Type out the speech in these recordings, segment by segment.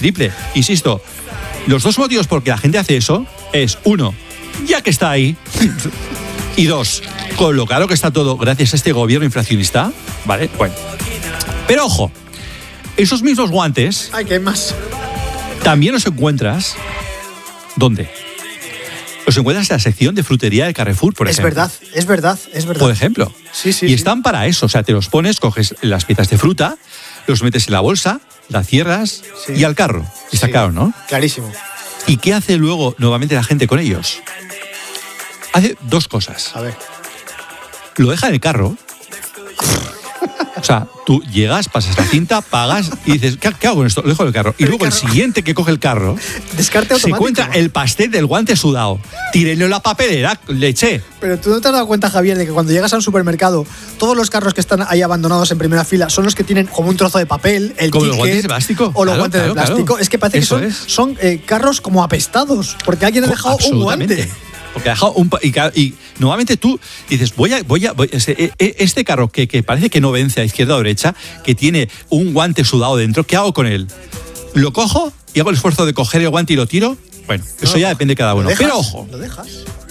triple. Insisto, los dos motivos por que la gente hace eso es, uno, ya que está ahí, y dos, con lo caro que está todo gracias a este gobierno inflacionista, ¿vale? Bueno. Pero ojo, esos mismos guantes... Ay, ¿qué más? También los encuentras... ¿Dónde? Los encuentras en la sección de frutería de Carrefour, por ejemplo. Es verdad. Por ejemplo. Sí. Y están para eso. O sea, te los pones, coges las piezas de fruta, los metes en la bolsa, la cierras y al carro. Está claro, ¿no? Clarísimo. ¿Y qué hace luego nuevamente la gente con ellos? Hace dos cosas. A ver. Lo deja en el carro. O sea, tú llegas, pasas la cinta, pagas y dices, ¿qué hago con esto? Lo dejo en el carro. Y luego el siguiente que coge el carro descarte automático. Se encuentra el pastel del guante sudado. Tírenlo en la papelera, leche. Pero tú no te has dado cuenta, Javier, de que cuando llegas a un supermercado, todos los carros que están ahí abandonados en primera fila son los que tienen como un trozo de papel, el como ticket, los guantes de plástico. O los guantes de plástico. Claro. Es que parece Eso que son carros como apestados, porque alguien ha dejado un guante. Porque ha dejado y nuevamente tú dices, este carro que parece que no vence a izquierda o derecha, que tiene un guante sudado dentro, ¿qué hago con él? ¿Lo cojo y hago el esfuerzo de coger el guante y lo tiro? Bueno, eso ya depende de cada uno. Pero ojo, lo dejas.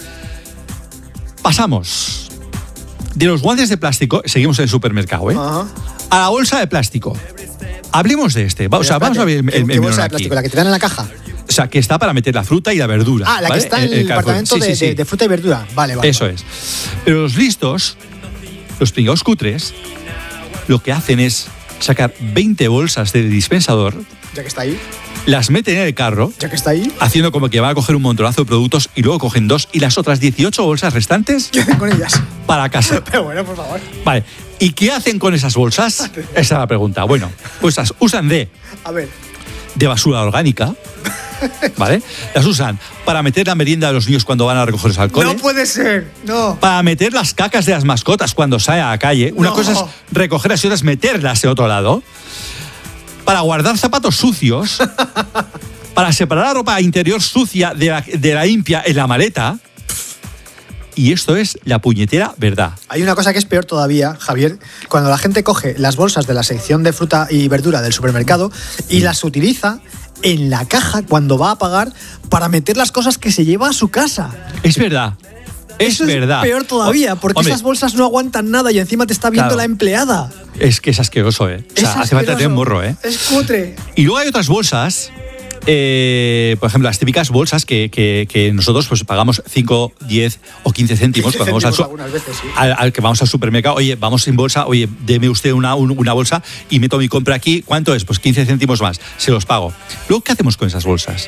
Pasamos de los guantes de plástico, seguimos en el supermercado, a la bolsa de plástico. Hablemos de este. Vamos a ver ¿Qué bolsa de plástico? ¿La que te dan en la caja? O sea, que está para meter la fruta y la verdura. Ah, la ¿vale? que está en el departamento de fruta y verdura. Vale. Eso es. Pero los listos, los pringados cutres, lo que hacen es sacar 20 bolsas del dispensador. Ya que está ahí. Las meten en el carro. Ya que está ahí. Haciendo como que van a coger un montonazo de productos y luego cogen 2 y las otras 18 bolsas restantes. ¿Qué hacen con ellas? Para casa. Pero bueno, por favor. Vale. ¿Y qué hacen con esas bolsas? Esa es la pregunta. Bueno, pues las usan de basura orgánica. ¿Vale? Las usan para meter la merienda de los niños cuando van a recogerlos al cole. No puede ser, no. Para meter las cacas de las mascotas cuando salen a la calle. Una cosa es recogerlas y otra es meterlas de otro lado. Para guardar zapatos sucios. Para separar la ropa interior sucia de la limpia en la maleta. Y esto es la puñetera verdad. Hay una cosa que es peor todavía, Javier. Cuando la gente coge las bolsas de la sección de fruta y verdura del supermercado y las utiliza en la caja cuando va a pagar para meter las cosas que se lleva a su casa. Es verdad. Eso es peor todavía, porque esas bolsas no aguantan nada y encima te está viendo la empleada. Es que es asqueroso, ¿eh? O sea, hace falta tener morro, ¿eh? Es cutre. Y luego hay otras bolsas, por ejemplo, las típicas bolsas que nosotros pues pagamos 5, 10 o 15 céntimos cuando vamos al que vamos al supermercado. Oye, vamos sin bolsa, oye, deme usted una bolsa y meto mi compra aquí. ¿Cuánto es? Pues 15 céntimos más, se los pago. Luego, ¿qué hacemos con esas bolsas?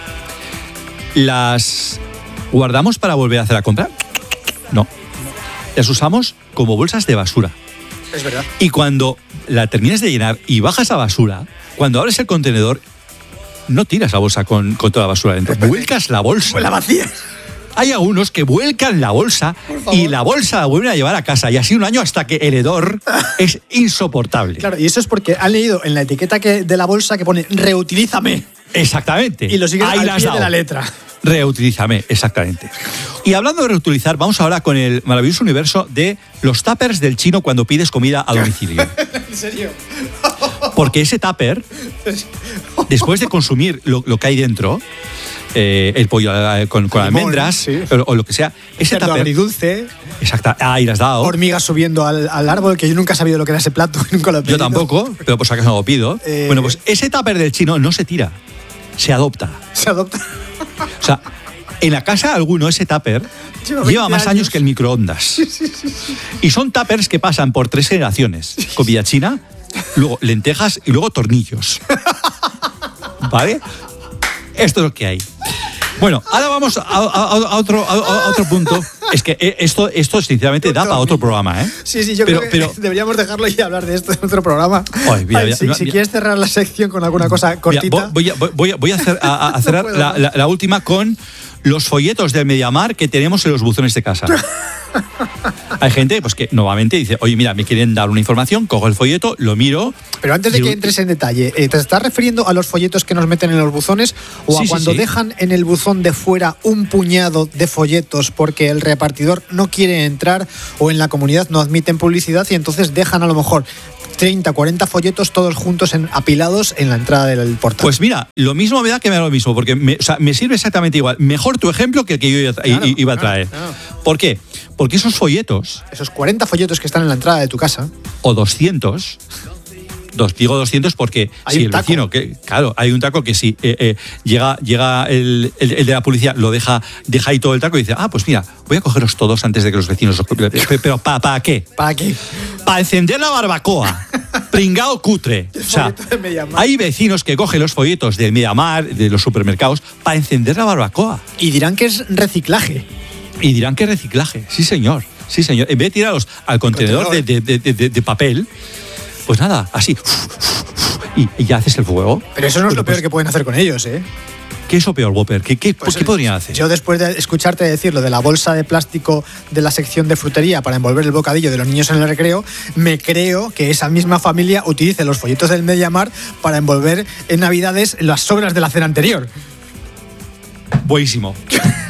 ¿Las guardamos para volver a hacer la compra? No. Las usamos como bolsas de basura. Es verdad. Y cuando la termines de llenar y bajas a basura, cuando abres el contenedor, no tiras la bolsa con toda la basura dentro. Vuelcas la bolsa. Pues la vacías. Hay algunos que vuelcan la bolsa y la bolsa la vuelven a llevar a casa. Y así un año hasta que el hedor es insoportable. Claro, y eso es porque han leído en la etiqueta de la bolsa que pone reutilízame. Exactamente. Y lo siguen al pie de la letra. Reutilízame, exactamente. Y hablando de reutilizar, vamos ahora con el maravilloso universo de los tuppers del chino cuando pides comida a domicilio. ¿En serio? Porque ese tupper, después de consumir lo que hay dentro, el pollo con limón, almendras o lo que sea, ese tupper agridulce. Exacto. Ahí las has dado. Hormigas subiendo al árbol, que yo nunca he sabido lo que era ese plato, nunca lo he pedido. Yo tampoco, pero por si acaso no lo pido. Bueno, pues ese tupper del chino no se tira, se adopta. Se adopta. O sea, en la casa de alguno ese tupper lleva más años que el microondas. Sí. Y son tuppers que pasan por 3 generaciones. Comida china, luego lentejas y luego tornillos. ¿Vale? Esto es lo que hay. Bueno, ahora vamos a otro punto. Es que esto sinceramente da para otro programa, ¿eh? Sí, yo creo que deberíamos dejarlo y hablar de esto en otro programa. Si quieres cerrar la sección con alguna cosa cortita. Voy a cerrar la última con los folletos del MediaMarkt que tenemos en los buzones de casa. Hay gente pues que nuevamente dice, oye, mira, me quieren dar una información, cojo el folleto, lo miro. Pero antes de que entres en detalle, ¿te estás refiriendo a los folletos que nos meten en los buzones o a cuando dejan en el buzón de fuera un puñado de folletos porque el repartidor no quiere entrar o en la comunidad no admiten publicidad y entonces dejan a lo mejor 30, 40 folletos todos juntos apilados en la entrada del portal. Pues mira, lo mismo me da que me da lo mismo, porque me sirve exactamente igual. Mejor tu ejemplo que el que yo iba a traer. Claro. ¿Por qué? Porque esos folletos... Esos 40 folletos que están en la entrada de tu casa... O 200... Digo 200 porque si el vecino, que claro, hay un taco que si llega el de la policía, lo deja ahí todo el taco y dice, pues mira, voy a cogerlos todos antes de que los vecinos los... Pero ¿para qué? ¿Para qué? Para encender la barbacoa. Pringao cutre. O sea, hay vecinos que cogen los folletos del Mediamar, de los supermercados, para encender la barbacoa. Y dirán que es reciclaje. Sí, señor. En vez de tirarlos al contenedor de papel, pues nada, así. Y ya haces el fuego. Pero eso no es lo peor que pueden hacer con ellos, ¿eh? ¿Qué es lo peor, Whopper? ¿Qué podrían hacer? Yo, después de escucharte decir lo de la bolsa de plástico de la sección de frutería para envolver el bocadillo de los niños en el recreo, me creo que esa misma familia utilice los folletos del Mediamar para envolver en Navidades las sobras de la cena anterior. Buenísimo.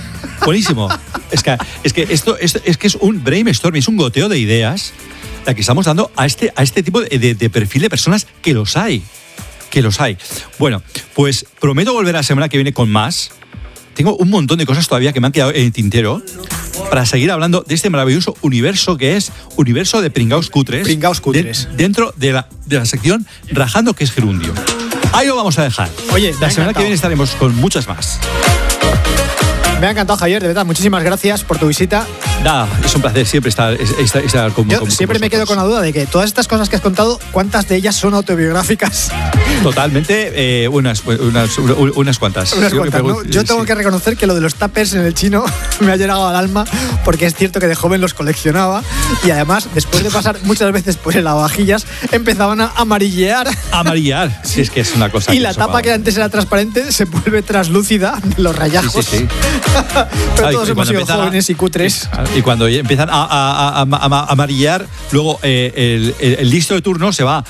Es que esto es un brainstorming, es un goteo de ideas la que estamos dando a este tipo de perfil de personas que los hay. Bueno, pues prometo volver la semana que viene con más. Tengo un montón de cosas todavía que me han quedado en el tintero para seguir hablando de este maravilloso universo que es universo de pringaos cutres. Dentro de la sección Rajando, que es gerundio. Ahí lo vamos a dejar. Oye, la semana que viene estaremos con muchas más. Me ha encantado, Javier, de verdad. Muchísimas gracias por tu visita. Nada, es un placer siempre estar con Yo siempre me quedo con la duda de que todas estas cosas que has contado, ¿cuántas de ellas son autobiográficas? Totalmente, unas cuantas. ¿no? Yo tengo que reconocer que lo de los tuppers en el chino me ha llegado al alma, porque es cierto que de joven los coleccionaba y además, después de pasar muchas veces por el lavavajillas, empezaban a amarillear. Sí, es que es una cosa. Y la tapa que antes era transparente se vuelve translúcida de los rayajos. Sí. Pero todos hemos sido jóvenes y cutres. Y cuando empiezan a amarillar, luego el listo de turno se va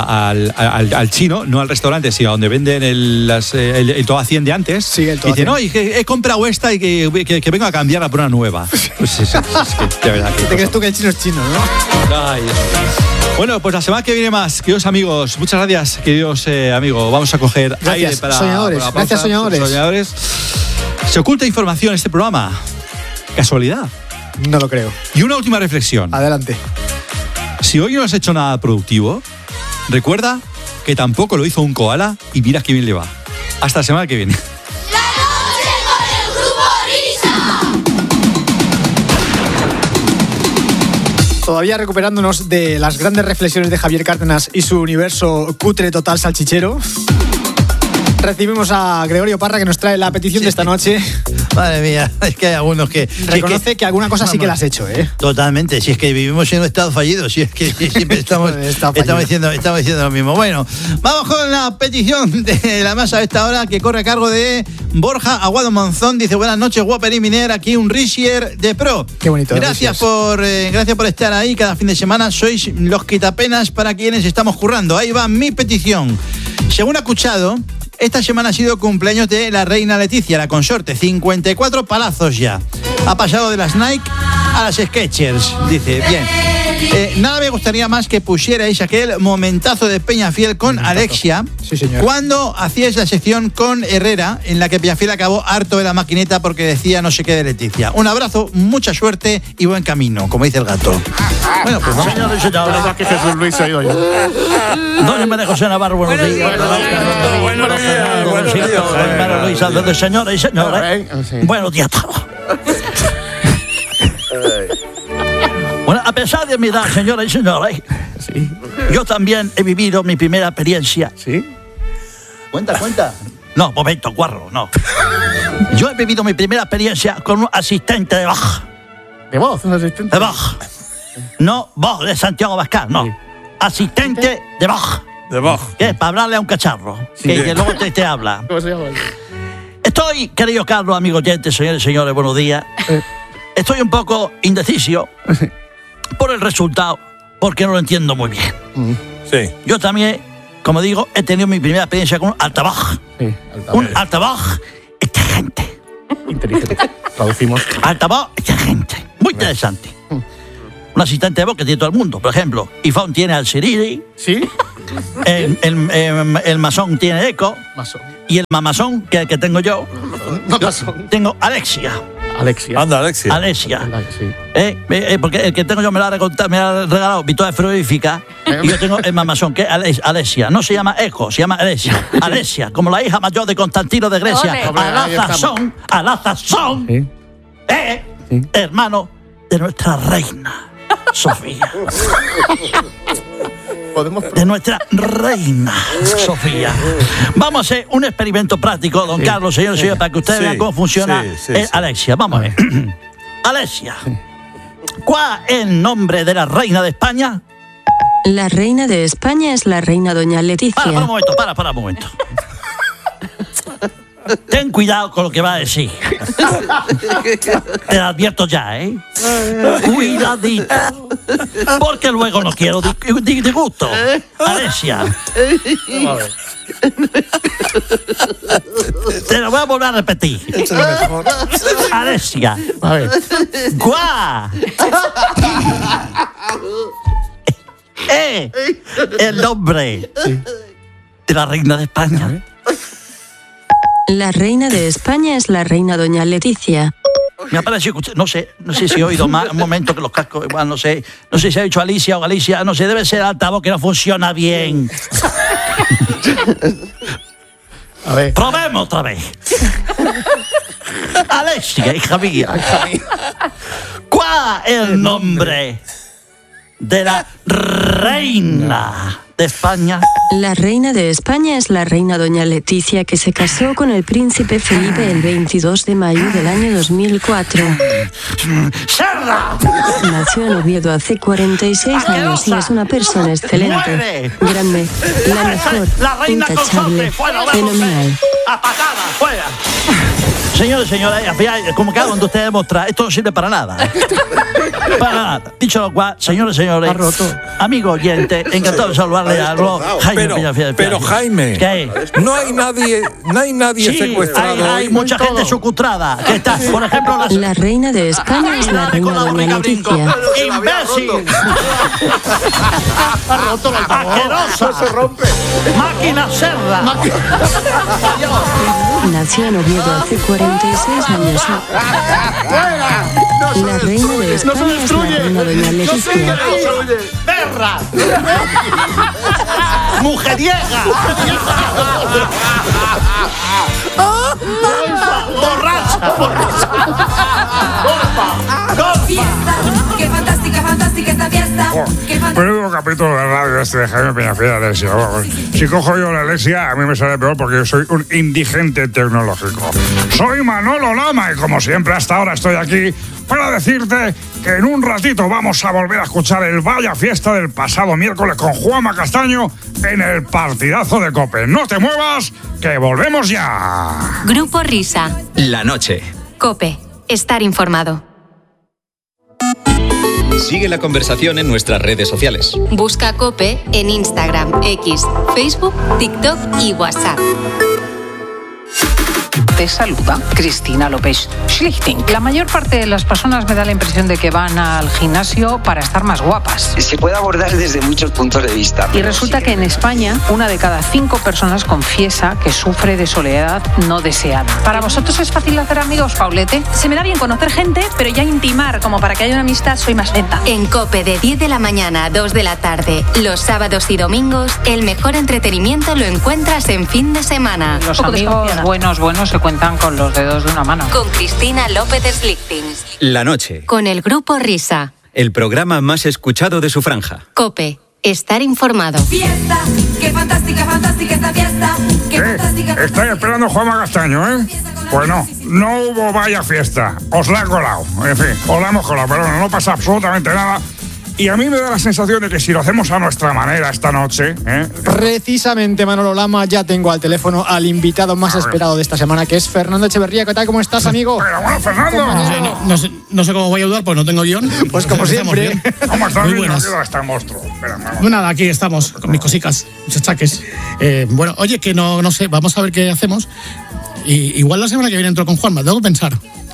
al chino, no al restaurante, sino a donde venden el todo a 100 de antes. Sí, el todo. Y dice, no, y que he comprado esta y que vengo a cambiarla por una nueva. Pues es que de verdad. ¿Te crees tú que el chino es chino, no? Ay, bueno, pues la semana que viene más, queridos amigos. Muchas gracias, queridos amigos. Vamos a coger aire para soñadores. Gracias, soñadores. ¿Se oculta información en este programa? ¿Casualidad? No lo creo. Y una última reflexión. Adelante. Si hoy no has hecho nada productivo, recuerda que tampoco lo hizo un koala y mira qué bien le va. Hasta la semana que viene. ¡La noche con el grupo Risa! Todavía recuperándonos de las grandes reflexiones de Javier Cárdenas y su universo cutre total salchichero, recibimos a Gregorio Parra, que nos trae la petición de esta noche. Madre mía, es que hay algunos que... Reconoce que alguna cosa sí que la has hecho, ¿eh? Totalmente, si es que vivimos en un estado fallido, si es que siempre estamos diciendo lo mismo. Bueno, vamos con la petición de la masa a esta hora, que corre a cargo de Borja Aguado Monzón. Dice, buenas noches, Whopper y Miner, aquí un Rissier de Pro. Qué bonito. Gracias por estar ahí cada fin de semana. Sois los quitapenas para quienes estamos currando. Ahí va mi petición. Según ha escuchado, esta semana ha sido cumpleaños de la reina Leticia, la consorte. 54 palazos ya. Ha pasado de las Nike a las Skechers. Dice, bien. Nada me gustaría más que pusierais aquel momentazo de Peñafiel con Alexia. Sí, señor. Cuando hacíais la sección con Herrera, en la que Peñafiel acabó harto de la maquineta porque decía no sé qué de Leticia. Un abrazo, mucha suerte y buen camino, como dice el gato. Bueno, pues vamos. Señores, señores. Que Jesús Luis se ha ido ya. Don María José Navarro, buenos días. Buenos días, María Luisa, de señoras y señores. Buenos días a todos. Bueno, a pesar de mi edad, señoras y señores, Sí. yo también he vivido mi primera experiencia. ¿Sí? Cuenta. No, momento, guarro, no. Yo he vivido mi primera experiencia con un asistente de Bach. ¿De voz? ¿Un asistente? De Bach. No Bach de Santiago Abascal, no. Sí. Asistente de Bach. De voz. Que es para hablarle a un cacharro. Sí. Que luego te habla. ¿Cómo se llama? Estoy, querido Carlos, amigos oyentes, señores y señores, buenos días. Estoy un poco indeciso por el resultado, porque no lo entiendo muy bien. Sí. Yo también, como digo, he tenido mi primera experiencia con un altavoz. Sí. Un altavoz inteligente. Inteligente. Traducimos. Altavoz inteligente. Muy interesante. Un asistente de voz que tiene todo el mundo. Por ejemplo, iPhone tiene al Siri. ¿Sí? El masón tiene Echo. Masón. Y el mamazón, que es el que tengo yo, tengo Alexia. Alexia. Anda, Alexia. Alexia. Sí. Porque el que tengo yo me la ha regalado Victoria Frigorífica. Y yo tengo el mamazón, que es Alexia. No se llama Echo, se llama Alexia. Alexia, como la hija mayor de Constantino de Grecia. Alazazón. Sí. Hermano de nuestra reina, Sofía. De nuestra reina, Sofía. Vamos a hacer un experimento práctico, don Carlos, señores, para que ustedes vean cómo funciona Alexia. Vamos a ver. Alexia, ¿cuál es el nombre de la reina de España? La reina de España es la reina doña Leticia. Para un momento. Ten cuidado con lo que va a decir. Te lo advierto ya, ¿eh? Cuidadito. Porque luego no quiero disgusto. Alexia. Te lo voy a volver a repetir. Alexia. A ver. ¡Guau! El nombre de la reina de España. La reina de España es la reina doña Leticia. Me ha parecido, no sé si he oído más un momento que los cascos, igual no sé si ha dicho Alicia o Galicia, no sé, debe ser el altavoz que no funciona bien. A ver. Probemos otra vez. Alexia, hija mía. ¿Cuál es el nombre de la reina de España? La reina de España es la reina doña Leticia, que se casó con el príncipe Felipe el 22 de mayo del año 2004. ¡Cerda! Nació en Oviedo hace 46 años y es una persona excelente, grande, la mejor, intachable, fenomenal. ¡Apatada! ¡Fuera! Señores, señoras, como que algo donde ustedes demostrar, esto no sirve para nada. Para nada. Dicho lo cual, señores, amigo oyente, encantado de saludarle a Jaime. Pero Jaime, ¿qué? no hay nadie secuestrado. Hay mucha gente secuestrada. Que está, por ejemplo, la reina de España es la reina doña Leticia. ¡Imbécil! Ha roto la ¡Asquerosa! Se rompe. ¡Máquina cerda! Nació en Oviedo hace 46 años. La reina de España es la reina doña Leticia. ¡Perra! ¡Mujeriega! ¡Borracha! Fiesta, qué fantástica, fantástica esta fiesta. Qué fantástica. Menudo capítulo de radio este de Jaime Peñafiel, Alexia. Si cojo yo la Alexia, a mí me sale peor porque yo soy un indigente tecnológico. Soy Manolo Lama y como siempre hasta ahora estoy aquí para decirte que en un ratito vamos a volver a escuchar el Vaya Fiesta del pasado miércoles con Juanma Castaño en el partidazo de COPE. No te muevas, que volvemos ya. Grupo Risa. La noche. COPE. Estar informado. Sigue la conversación en nuestras redes sociales. Busca COPE en Instagram, X, Facebook, TikTok y WhatsApp. Te saluda Cristina López Schlichting. La mayor parte de las personas me da la impresión de que van al gimnasio para estar más guapas. Se puede abordar desde muchos puntos de vista. Y resulta que en España, 1 de cada 5 personas confiesa que sufre de soledad no deseada. ¿Para vosotros es fácil hacer amigos, Paulete? Se me da bien conocer gente, pero ya intimar, como para que haya una amistad, soy más lenta. En COPE de 10 de la mañana a 2 de la tarde, los sábados y domingos, el mejor entretenimiento lo encuentras en fin de semana. Los amigos buenos se cuentan con los dedos de una mano. Con Cristina López Schlichting. La noche. Con el Grupo Risa. El programa más escuchado de su franja. COPE. Estar informado. Fiesta, qué fantástica, fantástica esta fiesta. Qué fantástica. Estáis esperando a Juanma Castaño, ¿eh? Pues no hubo Vaya Fiesta. Os la he colado. En fin, os la hemos colado, pero no pasa absolutamente nada. Y a mí me da la sensación de que si lo hacemos a nuestra manera esta noche... Precisamente, Manolo Lama, ya tengo al teléfono al invitado más esperado de esta semana, que es Fernando Echeverría. ¿Qué tal? ¿Cómo estás, amigo? Pero bueno, Fernando... No sé cómo voy a ayudar, pues no tengo guión. Pues como siempre. ¿Cómo estás? Muy buenas. ¿Qué tal está el monstruo? Pues nada, aquí estamos, con mis cosicas, mis achaques. Bueno, oye, que no sé, vamos a ver qué hacemos. Y igual la semana que viene entro con Juanma, debo pensar.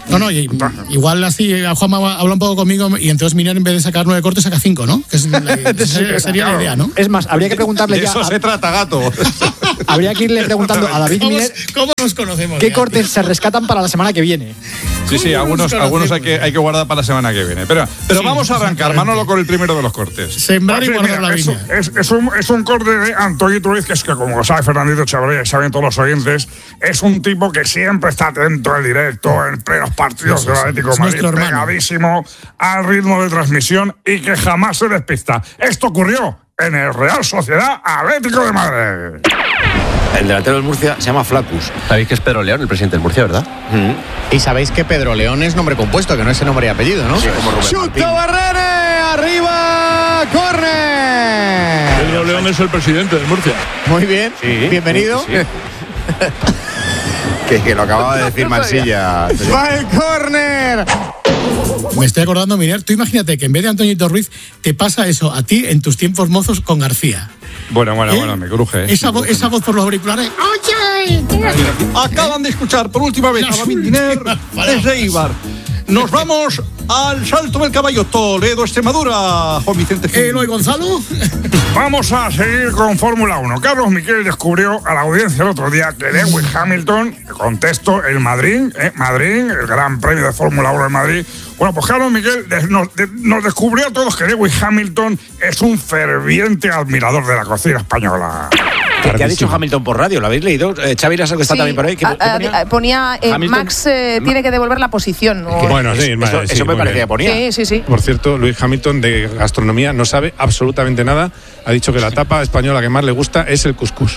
No, igual así, Juanma habla un poco conmigo y entonces Miner en vez de sacar 9 cortes saca 5, ¿no? Que sería la idea, ¿no? Es más, habría que preguntarle de eso se trata, gato. Habría que irle preguntando a David Miner ¿Cómo nos conocemos? qué cortes se rescatan para la semana que viene. Sí, algunos hay que guardar para la semana que viene. Pero vamos a arrancar, Manolo, con el primero de los cortes. Sembrar y guardar la viña. Es un corte de Antonio Ruiz, que es que, como sabe Fernandito Chavarría y saben todos los oyentes, es un tipo que siempre está atento en directo, en plenos partidos del Atlético de Madrid, pegadísimo al ritmo de transmisión y que jamás se despista. Esto ocurrió en el Real Sociedad Atlético de Madrid. El delantero del Murcia se llama Flacus. Sabéis que es Pedro León, el presidente del Murcia, ¿verdad? Y sabéis que Pedro León es nombre compuesto, que no es el nombre y apellido, ¿no? Sí, como Rubén ¡Chuta Barrere! ¡Arriba! ¡Córner! Pedro León es el presidente del Murcia. Muy bien, bienvenido. Sí. que lo acababa de decir Mansilla. ¡Va el córner! Me estoy acordando, Miner, tú imagínate que en vez de Antoñito Ruiz te pasa eso a ti en tus tiempos mozos con García. Bueno, me cruje. Esa voz por los auriculares. ¡Oye! Acaban de escuchar por última vez a David Miner desde Eibar. Nos vamos al Salto del Caballo, Toledo, Extremadura. Juan Vicente Gil. ¿Lo y Gonzalo? Vamos a seguir con Fórmula 1. Carlos Miquel descubrió a la audiencia el otro día que Lewis Hamilton, contesto, el Madrid, el Gran Premio de Fórmula 1 en Madrid. Bueno, pues Carlos Miquel nos descubrió a todos que Lewis Hamilton es un ferviente admirador de la cocina española. ¿Qué ha dicho Hamilton por radio? ¿Lo habéis leído? Xavi Lasso, que está también por ahí. ¿Qué ponía Max tiene que devolver la posición. Bueno, sí, eso me parecía que ponía. Sí. Por cierto, Lewis Hamilton de gastronomía no sabe absolutamente nada. Ha dicho que la tapa española que más le gusta es el cuscús.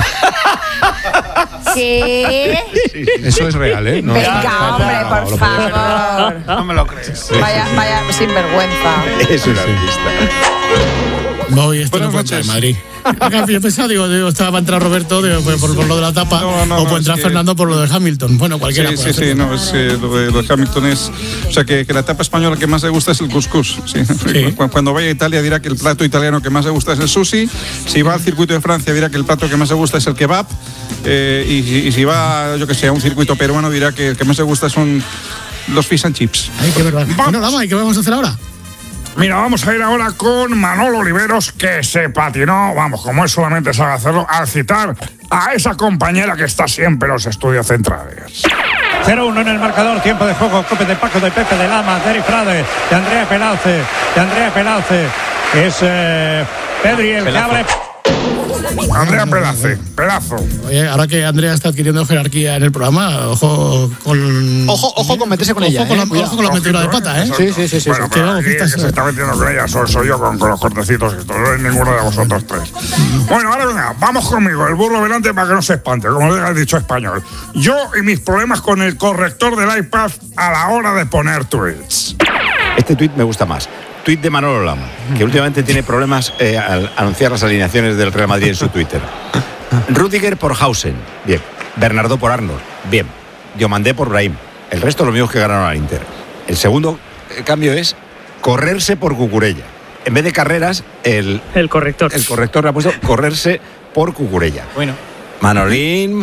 ¿Qué? Eso es real, ¿eh? Venga, hombre, por favor. No me lo crees. Vaya sinvergüenza. Es una artista. Voy, esto no puede entrar en Madrid. Yo pensaba, digo, estaba a entrar Roberto por lo de la tapa, o puede entrar Fernando por lo de Hamilton. Bueno, cualquiera. Sí, lo de Hamilton es. O sea, que la tapa española que más le gusta es el cuscús. Sí. Cuando vaya a Italia dirá que el plato italiano que más le gusta es el sushi. Si va al circuito de Francia dirá que el plato que más le gusta es el kebab. Y si va, yo que sé, a un circuito peruano dirá que el que más le gusta son los fish and chips. Ay, qué verdad. Bueno, Lama, ¿y qué vamos a hacer ahora? Mira, vamos a ir ahora con Manolo Oliveros, que se patinó, como él solamente sabe hacerlo, al citar a esa compañera que está siempre en los estudios centrales. 0-1 en el marcador, tiempo de juego, Cope de Paco, de Pepe, de Lama, de Eric Frade, de Andrea Pelauce, es Pedri el que abre. Andrea Pelazo. Oye, ahora que Andrea está adquiriendo jerarquía en el programa, ojo con meterse con ella. Ojo con la metedura de pata, ¿eh? Sí. Bueno, pero aquí que se está metiendo con ella soy yo con los cortecitos. No es ninguno de vosotros tres. Bueno, ahora venga, vamos conmigo, el burro delante para que no se espante, como le has dicho español. Yo y mis problemas con el corrector del iPad a la hora de poner tweets. Este tweet me gusta más. Tweet de Manolo Lama, que últimamente tiene problemas al anunciar las alineaciones del Real Madrid en su Twitter. Rüdiger por Hausen, bien. Bernardo por Arnold, bien. Diomandé por Brahim. El resto los míos que ganaron al Inter. El segundo cambio es correrse por Cucurella. En vez de carreras, el corrector le ha puesto correrse por Cucurella. Bueno. Manolín.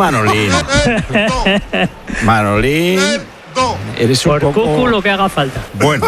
Eres un poco... Cucu lo que haga falta. Bueno.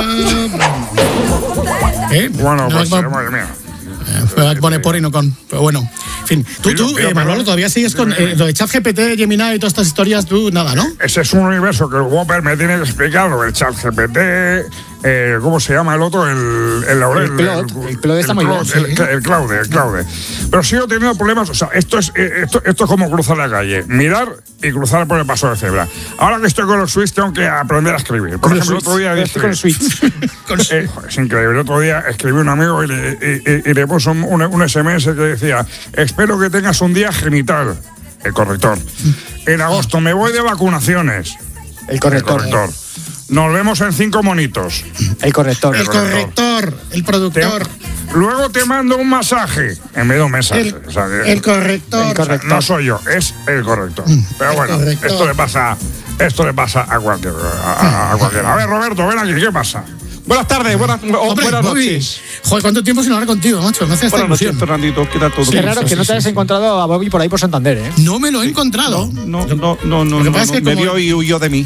Bueno, pues madre mía. Pone por y no con. Pero bueno. En fin. Tú, Manolo, todavía sigues con lo de ChatGPT, Gemini y todas estas historias, tú nada, ¿no? Ese es un universo que el Whopper me tiene que explicar, lo del ChatGPT. ¿Cómo se llama el otro? El Laurel. El Claude está muy bien. El Claude. Pero sigo teniendo problemas. O sea, esto es como cruzar la calle. Mirar y cruzar por el paso de cebra. Ahora que estoy con los Switch tengo que aprender a escribir. Por ejemplo, el otro día dije... es increíble. El otro día escribí a un amigo y le puso un SMS que decía: espero que tengas un día genital. El corrector. En agosto me voy de vacunaciones. El corrector. Nos vemos en 5 monitos. El corrector. El productor. Luego te mando un masaje en vez de un mensaje. El corrector. No soy yo, es el corrector. Pero bueno, esto le pasa a cualquiera. A ver, Roberto, ven aquí, ¿qué pasa? Buenas tardes, buenas noches. Joder, ¿cuánto tiempo sin hablar contigo, macho? Me hace esta ilusión. Buenas noches, Fernandito, ¿qué tal todo? Qué raro que no te hayas encontrado a Bobby por ahí por Santander, ¿eh? No me lo he encontrado. No, me vio y huyó de mí.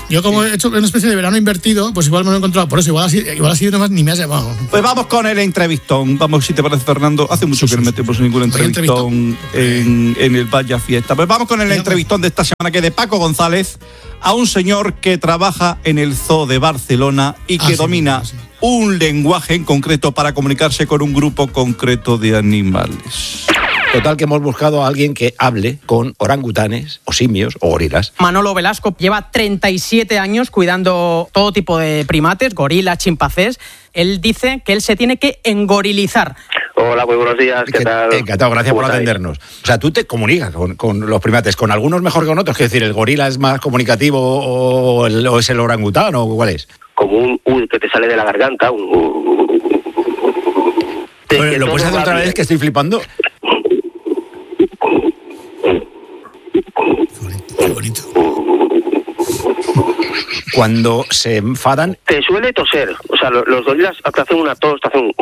Yo como he hecho una especie de verano invertido, pues igual me lo he encontrado. Por eso, igual así nomás ni me has llamado. Pues vamos con el entrevistón. Vamos, si te parece, Fernando. Hace mucho que no metemos ningún entrevistón en el Vaya Fiesta. Pues vamos con el entrevistón de esta semana, que es de Paco González, a un señor que trabaja en el Zoo de Barcelona y que domina un lenguaje en concreto para comunicarse con un grupo concreto de animales. Total, que hemos buscado a alguien que hable con orangutanes o simios o gorilas. Manolo Velasco lleva 37 años cuidando todo tipo de primates, gorilas, chimpancés. Él dice que él se tiene que engorilizar. Hola, muy buenos días, ¿qué tal? Encantado, gracias por atendernos. O sea, tú te comunicas con los primates, con algunos mejor que con otros. Es decir, ¿el gorila es más comunicativo o es el orangután o cuál es? Como un que te sale de la garganta. ¿Lo puedes hacer otra vez, que estoy flipando? Qué bonito. Cuando se enfadan... Te suele toser. O sea, los gorilas te hacen una tos, te hacen...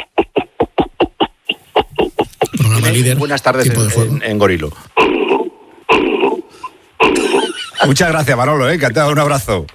Programa líder. Buenas tardes en Gorilo. Muchas gracias, Manolo, encantado, un abrazo.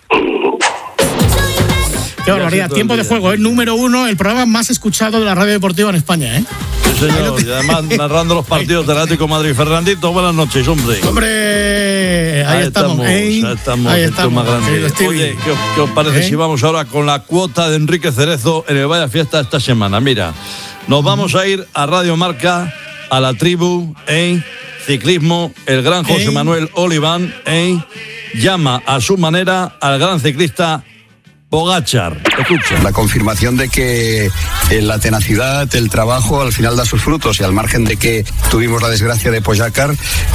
Qué barbaridad. Tiempo de Juego, número 1, el programa más escuchado de la radio deportiva en España, ¿eh? Sí, señor, y además narrando los partidos del Atlético de Madrid. Fernandito, buenas noches, hombre. ¡Hombre! Ahí estamos. Ahí estamos, más grande. Oye, ¿qué os parece si vamos ahora con la cuota de Enrique Cerezo en el Vaya Fiesta esta semana? Mira, nos vamos a ir a Radio Marca, a La Tribu, ciclismo, el gran José Manuel Oliván, llama a su manera al gran ciclista Pogačar. Escucha. La confirmación de que la tenacidad, el trabajo, al final da sus frutos, y al margen de que tuvimos la desgracia de Pogačar,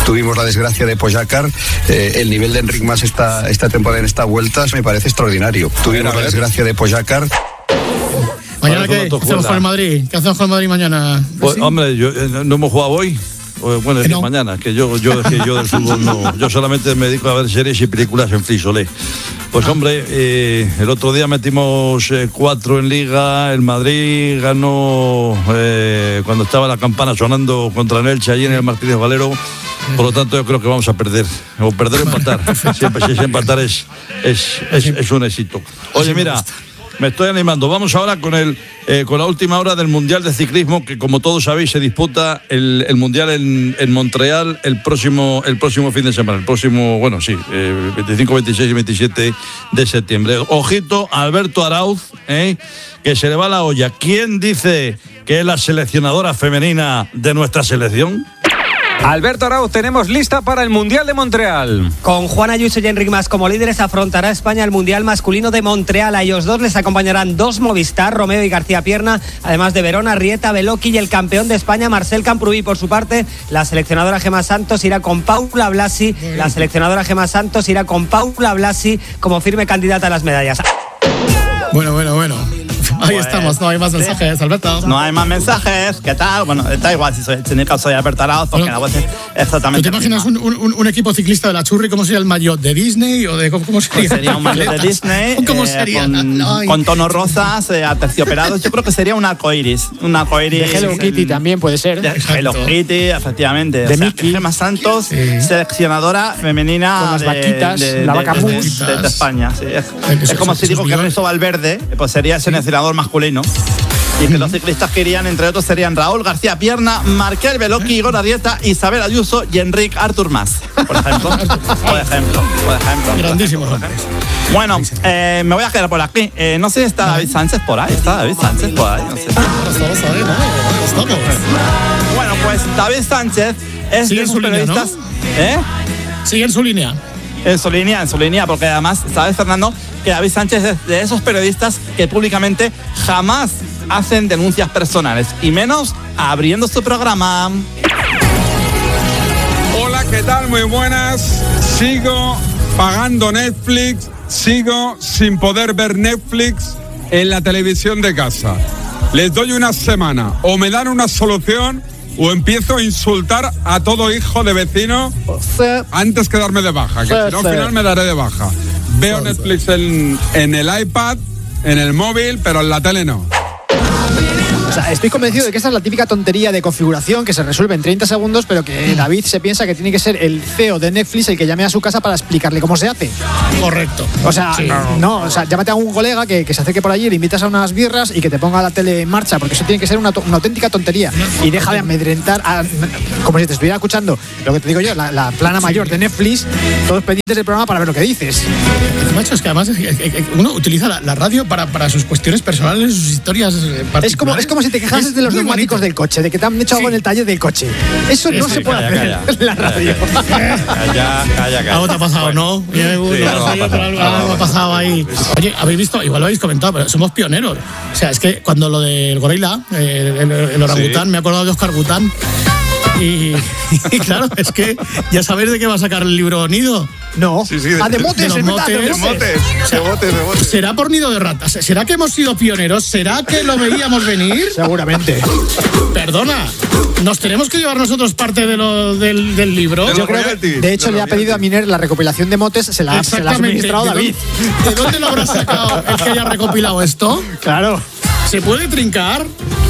el nivel de Enric Mas esta temporada en esta vuelta me parece extraordinario. Tuvimos la desgracia de Pogačar. ¿Mañana qué hacemos con el Madrid? ¿Qué hacemos con el Madrid mañana? Pues, hombre, no hemos jugado hoy. Bueno, es que mañana, que yo del fútbol no. Yo solamente me dedico a ver series y películas en Frisolé. Pues hombre, el otro día metimos 4 en Liga. El Madrid ganó cuando estaba la campana sonando contra el Elche allí en el Martínez Valero. Por lo tanto, yo creo que vamos a perder. O perder o empatar. Siempre si empatar es un éxito. Oye, mira, me estoy animando. Vamos ahora con la última hora del Mundial de Ciclismo, que como todos sabéis se disputa el Mundial en Montreal el próximo fin de semana. El próximo, 25, 26 y 27 de septiembre. Ojito, Alberto Arauz, que se le va la olla. ¿Quién dice que es la seleccionadora femenina de nuestra selección? Alberto Arauz, tenemos lista para el Mundial de Montreal. Con Juan Ayuso y Enric Mas como líderes, afrontará España el Mundial masculino de Montreal. A ellos dos les acompañarán 2 Movistar, Romeo y García Pierna, además de Verona, Rieta, Beloki y el campeón de España, Marcel Camprubí. Por su parte, la seleccionadora Gemma Santos irá con Paula Blasi. Como firme candidata a las medallas. Bueno. Ahí estamos, no hay más mensajes, Alberto. No hay más mensajes, ¿qué tal? Bueno, da igual si soy Alberto Arauz, porque la voz es exactamente. ¿Tú te imaginas un equipo ciclista de la Churri? ¿Cómo sería el maillot? ¿De Disney o de cómo sería? Pues sería un maillot de Disney. ¿Cómo sería? Con tonos rosas, aterciopelados. Yo creo que sería un arcoiris. De Hello Kitty también puede ser. De Hello Kitty, efectivamente. De Mickey. Gemma Santos, seleccionadora femenina. Con las vaquitas, la vaca mus. De España. Sí. Es como si digo que Ernesto Valverde, pues sería el seleccionador masculino, y que los ciclistas que irían, entre otros, serían Raúl García Pierna, Markel Beloki, Igor Arrieta, Isabel Ayuso y Enric Artur Mas, por ejemplo. Grandísimos hombres. Bueno, me voy a quedar por aquí. No sé si está David Sánchez por ahí. ¿Está David Sánchez por ahí? No sé. Estamos. Bueno, pues David Sánchez es de esos periodistas. Sigue en su línea. En su línea, porque además, ¿sabes, Fernando? Que David Sánchez es de esos periodistas que públicamente jamás hacen denuncias personales, y menos abriendo su programa. Hola, ¿qué tal? Muy buenas. Sigo pagando Netflix, sigo sin poder ver Netflix en la televisión de casa. Les doy una semana, o me dan una solución, o empiezo a insultar a todo hijo de vecino antes que darme de baja, que si no al final me daré de baja. Veo Netflix en el iPad, en el móvil, pero en la tele no. sea, estoy convencido de que esta es la típica tontería de configuración que se resuelve en 30 segundos, pero que David se piensa que tiene que ser el CEO de Netflix el que llame a su casa para explicarle cómo se hace. Correcto. O sea, o sea, llámate a un colega que se acerque por allí, le invitas a unas birras y que te ponga la tele en marcha, porque eso tiene que ser una auténtica tontería. Y deja de amedrentar, como si te estuviera escuchando lo que te digo yo, la plana mayor de Netflix, todos pendientes del programa para ver lo que dices. Macho, es que además uno utiliza la radio para sus cuestiones personales, sus historias particulares. Es como si te quejases de los neumáticos del coche, de que te han hecho algo en el taller del coche. Eso no se puede hacer en la radio. Calla. Algo te ha pasado, ¿no? Algo ha pasado ahí. Oye, habéis visto, igual lo habéis comentado, pero somos pioneros. O sea, es que cuando lo del gorila, el orangután, me he acordado de Oscar Bután. Y claro, es que ya sabéis de qué va a sacar el libro Nido. No, de motes, de motes. ¿Será por nido de ratas? ¿Será que hemos sido pioneros? ¿Será que lo veíamos venir? Seguramente. Perdona, ¿nos tenemos que llevar nosotros parte del libro? Yo creo que, de hecho, le ha pedido a Miner la recopilación de motes, se la ha suministrado David. ¿De dónde lo habrá sacado el que haya recopilado esto? Claro. ¿Se puede trincar?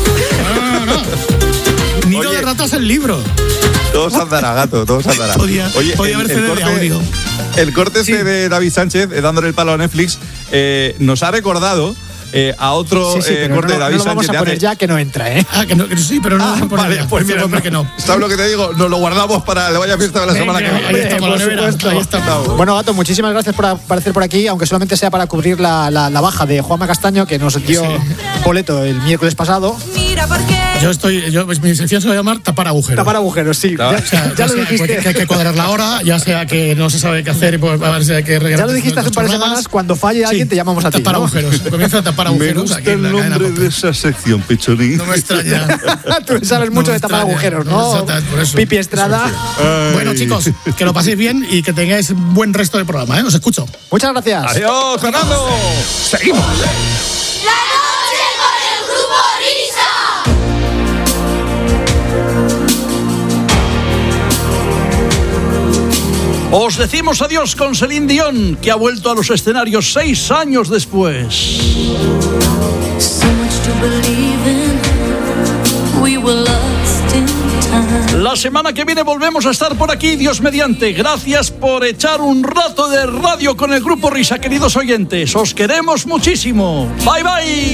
No. Nido de ratas el libro. Todos andará, gato, todos andará. Podía haber CD de audio. El corte de David Sánchez, dándole el palo a Netflix, nos ha recordado a otro corte de David Sánchez. No lo vamos a poner ya, que no entra, ¿eh? Sí, pero no lo vamos a poner ya. Pues mira, que no. ¿Sabes lo que te digo? Nos lo guardamos para la vaya fiesta de la semana que viene. Ahí estamos, la nevera. Ahí estamos. Bueno, Gato, muchísimas gracias por aparecer por aquí, aunque solamente sea para cubrir la baja de Juanma Castaño, que nos dio boleto el miércoles pasado. Mi sección se va a llamar Tapar Agujeros. Tapar Agujeros, sí. Claro. Ya lo dijiste. Que hay que cuadrar la hora, ya sea que no se sabe qué hacer y pues a ver si hay que regalar. Ya lo dijiste hace un par de semanas, cuando falle alguien te llamamos a ti. Tapar Agujeros. Comienza a tapar agujeros. Me gusta el nombre de esa sección, Picholín. No me extraña. Tú sabes mucho de tapar agujeros, ¿no? Por eso. Pipi Estrada. Bueno, chicos, que lo paséis bien y que tengáis buen resto de programa, ¿eh? Os escucho. Muchas gracias. Adiós, Fernando. Seguimos. Os decimos adiós con Celine Dion, que ha vuelto a los escenarios 6 años después. La semana que viene volvemos a estar por aquí, Dios mediante. Gracias por echar un rato de radio con el Grupo Risa, queridos oyentes. Os queremos muchísimo. Bye, bye.